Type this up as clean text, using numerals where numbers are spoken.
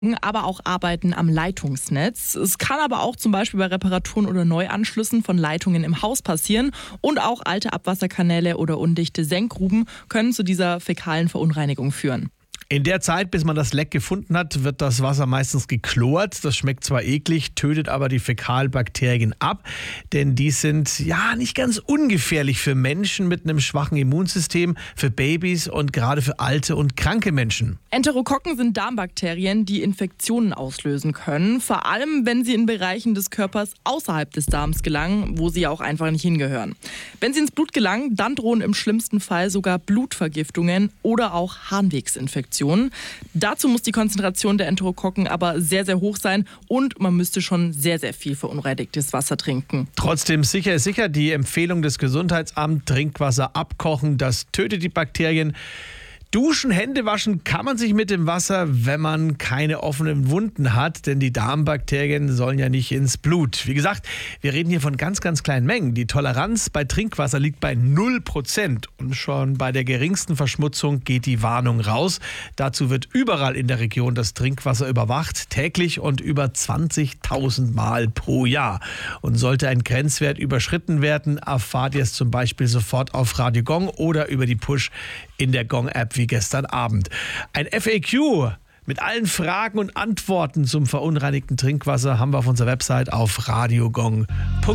aber auch Arbeiten am Leitungsnetz. Es kann aber auch zum Beispiel bei Reparaturen oder Neuanschlüssen von Leitungen im Haus passieren. Und auch alte Abwasserkanäle oder undichte Senkgruben können zu dieser fäkalen Verunreinigung führen. In der Zeit, bis man das Leck gefunden hat, wird das Wasser meistens geklort. Das schmeckt zwar eklig, tötet aber die Fäkalbakterien ab, denn die sind ja nicht ganz ungefährlich für Menschen mit einem schwachen Immunsystem, für Babys und gerade für alte und kranke Menschen. Enterokokken sind Darmbakterien, die Infektionen auslösen können, vor allem wenn sie in Bereichen des Körpers außerhalb des Darms gelangen, wo sie auch einfach nicht hingehören. Wenn sie ins Blut gelangen, dann drohen im schlimmsten Fall sogar Blutvergiftungen oder auch Harnwegsinfektionen. Dazu muss die Konzentration der Enterokokken aber sehr, sehr hoch sein und man müsste schon sehr, sehr viel verunreinigtes Wasser trinken. Trotzdem sicher ist sicher die Empfehlung des Gesundheitsamts, Trinkwasser abkochen, das tötet die Bakterien. Duschen, Hände waschen kann man sich mit dem Wasser, wenn man keine offenen Wunden hat, denn die Darmbakterien sollen ja nicht ins Blut. Wie gesagt, wir reden hier von ganz, ganz kleinen Mengen. Die Toleranz bei Trinkwasser liegt bei 0% und schon bei der geringsten Verschmutzung geht die Warnung raus. Dazu wird überall in der Region das Trinkwasser überwacht, täglich und über 20.000 Mal pro Jahr. Und sollte ein Grenzwert überschritten werden, erfahrt ihr es zum Beispiel sofort auf Radio Gong oder über die Push in der Gong-App wie gestern Abend. Ein FAQ mit allen Fragen und Antworten zum verunreinigten Trinkwasser haben wir auf unserer Website auf radiogong.de.